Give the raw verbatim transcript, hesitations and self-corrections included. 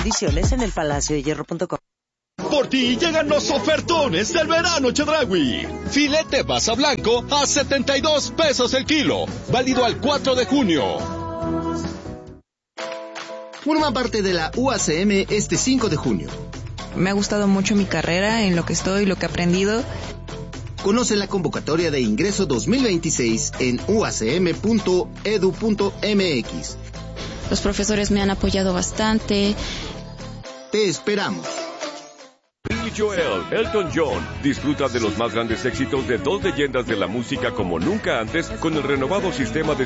Condiciones en el palacio de hierro punto com. Por ti llegan los ofertones del verano Chedraui. Filete basa blanco a setenta y dos pesos el kilo. Válido al cuatro de junio. Forma parte de la U A C M este cinco de junio. Me ha gustado mucho mi carrera, en lo que estoy, lo que he aprendido. Conoce la convocatoria de ingreso dos mil veintiséis en u a c m punto e d u punto m x. Los profesores me han apoyado bastante. Te esperamos. Billy Joel, Elton John, disfruta de los más grandes éxitos de dos leyendas de la música como nunca antes con el renovado sistema de